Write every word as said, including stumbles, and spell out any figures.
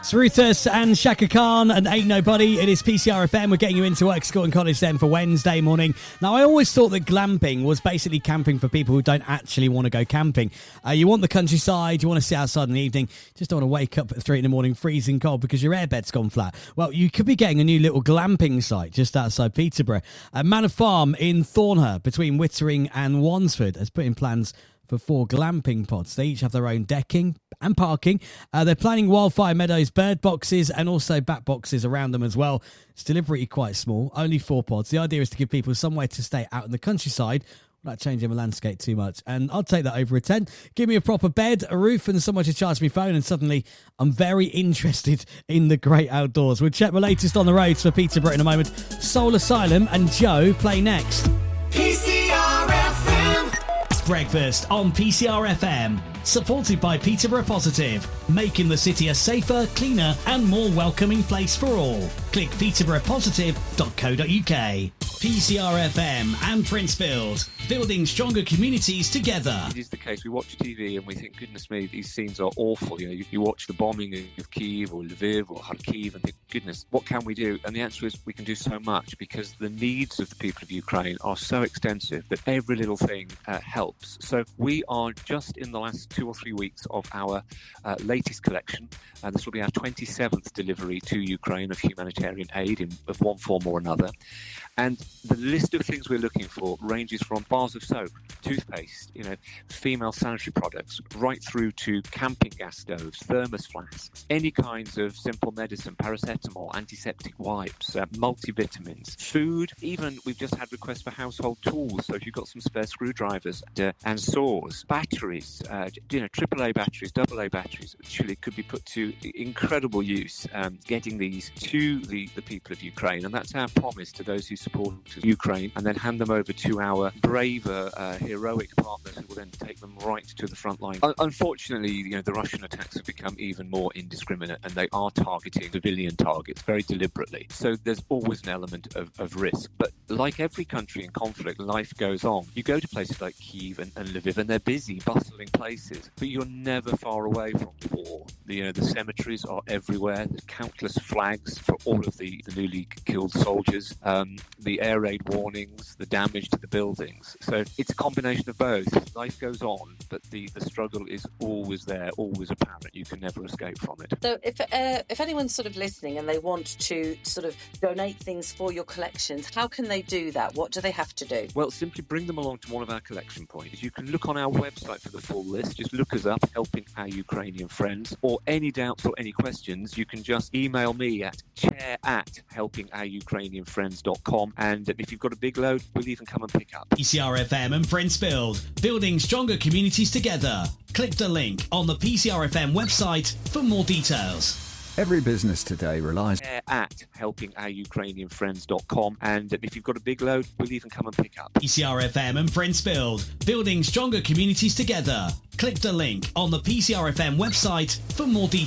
Ruthus and Shaka Khan and Ain't Nobody. It is P C R F M. We're getting you into work, school and college then for Wednesday morning. Now, I always thought that glamping was basically camping for people who don't actually want to go camping. Uh, you want the countryside, you want to sit outside in the evening, just don't want to wake up at three in the morning freezing cold because your airbed's gone flat. Well, you could be getting a new little glamping site just outside Peterborough. Uh, Manor Farm in Thornher between Wittering and Wansford has put in plans for four glamping pods. They each have their own decking and parking. Uh, they're planning Wildfire Meadows bird boxes and also bat boxes around them as well. It's deliberately quite small, only four pods. The idea is to give people somewhere to stay out in the countryside without changing the landscape too much. And I'll take that over a ten. Give me a proper bed, a roof and somewhere to charge my phone, and suddenly I'm very interested in the great outdoors. We'll check the latest on the roads for Peterborough in a moment. Soul Asylum and Joe play next. P C R F M. Breakfast on P C R F M, supported by Peterborough Positive, making the city a safer, cleaner and more welcoming place for all. Click peterborough positive dot co dot uk. P C R F M and Princefield, building stronger communities together. It is the case. We watch T V and we think, goodness me, these scenes are awful. You know, you, you watch the bombing of Kyiv or Lviv or Kharkiv and think, goodness, what can we do? And the answer is we can do so much, because the needs of the people of Ukraine are so extensive that every little thing uh, helps. So we are just in the last two or three weeks of our uh, latest collection. Uh, this will be our twenty-seventh delivery to Ukraine of humanitarian aid in of one form or another. And the list of things we're looking for ranges from bars of soap, toothpaste, you know, female sanitary products, right through to camping gas stoves, thermos flasks, any kinds of simple medicine, paracetamol, antiseptic wipes, uh, multivitamins, food. Even we've just had requests for household tools. So if you've got some spare screwdrivers and, uh, and saws, batteries, uh, you know, triple A batteries, double A batteries, actually could be put to incredible use, um, getting these to the, the people of Ukraine. And that's our promise to those who support Ukraine, and then hand them over to our braver, uh, heroic partners who will then take them right to the front line. Un- unfortunately, you know, the Russian attacks have become even more indiscriminate, and they are targeting civilian targets very deliberately. So there's always an element of, of risk. But like every country in conflict, life goes on. You go to places like Kyiv and, and Lviv, and they're busy, bustling places, but you're never far away from war. The, you know, the cemeteries are everywhere. There's countless flags for all of the, the newly killed soldiers. Um, the air raid warnings, the damage to the buildings. So it's a combination of both. Life goes on, but the, the struggle is always there, always apparent. You can never escape from it. So if uh, if anyone's sort of listening and they want to sort of donate things for your collections, how can they do that? What do they have to do? Well, simply bring them along to one of our collection points. You can look on our website for the full list. Just look us up, Helping Our Ukrainian Friends. Or any doubts or any questions, you can just email me at chair at helping our ukrainian friends dot com. And if you've got a big load, we'll even come and pick up. P C R F M and Princefield, building stronger communities together. Click the link on the P C R F M website for more details. Every business today relies at helping our ukrainian friends dot com. And if you've got a big load, we'll even come and pick up. P C R F M and Princefield, building stronger communities together. Click the link on the P C R F M website for more details.